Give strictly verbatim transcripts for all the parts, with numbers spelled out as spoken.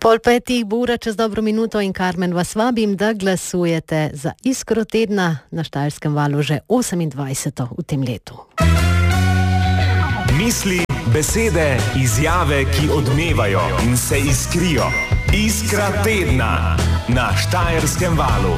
Pol petih bo ura čez dobro minuto in Karmen vas vabim, da glasujete za Iskro tedna na Štajerskem valu že osemindvajseto v tem letu. Misli, besede, izjave, ki odmevajo in se iskrijo. Iskra tedna na Štajerskem valu.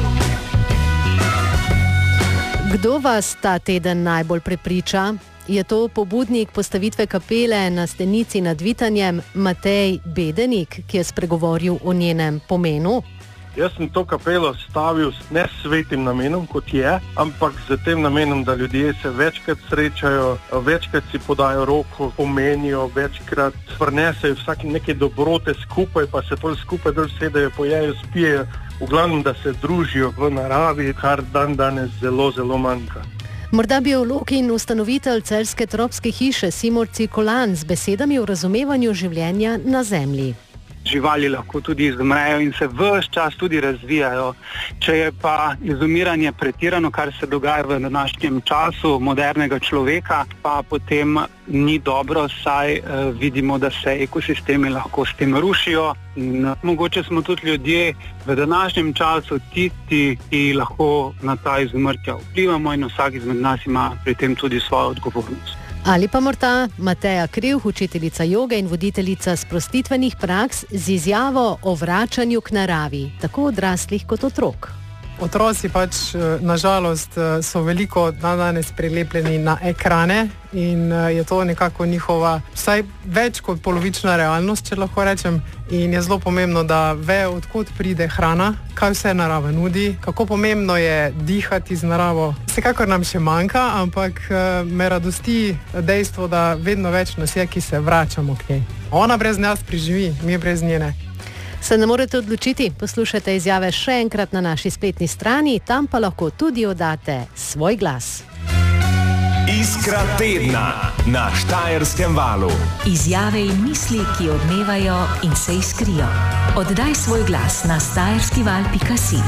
Kdo vas ta teden najbolj prepriča? Je to pobudnik postavitve kapele na stenici nad Vitanjem Matej Bedenik, ki je spregovoril o njenem pomenu? Jaz sem to kapelo stavil ne s svetim namenom, kot je, ampak z tem namenom, da ljudje se večkrat srečajo, večkrat si podajo roko, pomenijo, večkrat prinesejo vsak neke dobrote skupaj, pa se pol skupaj dol sedejo, pojejo, spijejo, v glavnem, da se družijo v naravi, kar dan danes zelo, zelo manjka. Morda biolog in ustanovitelj celjske tropske hiše Simon Cirkolan z besedami o razumevanju življenja na Zemlji. Živali lahko tudi izumrejo in se ves čas tudi razvijajo. Če je pa izumiranje pretirano, kar se dogaja v današnjem času modernega človeka, pa potem ni dobro, saj eh, vidimo, da se ekosistemi lahko s tem rušijo. In mogoče smo tudi ljudje v današnjem času tisti, ki lahko na ta izumrtja vplivamo in vsak izmed nas ima pri tem tudi svojo odgovornost. Ali pa morda Mateja Krivh, učiteljica joge in voditeljica sprostitvenih praks z izjavo o vračanju k naravi, tako odraslih kot otrok. Otroci pač nažalost so veliko danes prilepljeni na ekrane in je to nekako njihova vsaj več kot polovična realnost, če lahko rečem. In je zelo pomembno, da ve, odkot pride hrana, kaj vse narava nudi, kako pomembno je dihati z naravo. Vsekakor nam še manjka, ampak me radosti dejstvo, da vedno več nas je, ki se vračamo k njej. Ona brez nas preživi, mi brez njene. Se ne morete odločiti? Poslušajte izjave še enkrat na naši spletni strani, tam pa lahko tudi oddate svoj glas. Iskra tedna na Štajerskem valu. Izjave in misli, ki odmevajo in se iskrijo. Oddaj svoj glas na štajerskival pika si.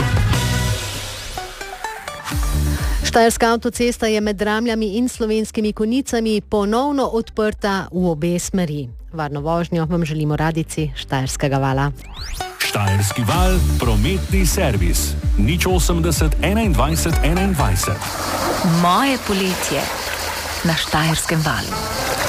Štajerska avtocesta je med Ramljami in Slovenskimi Konjicami ponovno odprta v obe smeri. Varno vožnjo vam želimo radijci Štajerskega vala. Štajerski val, prometni servis. nič osemdeset enaindvajset enaindvajset. Moje poletje na Štajerskem valu.